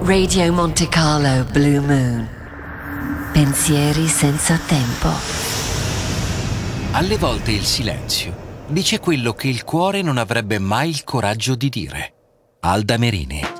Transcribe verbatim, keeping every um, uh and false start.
Radio Monte Carlo Blue Moon. Pensieri senza tempo. Alle volte il silenzio dice quello che il cuore non avrebbe mai il coraggio di dire. Alda Merini.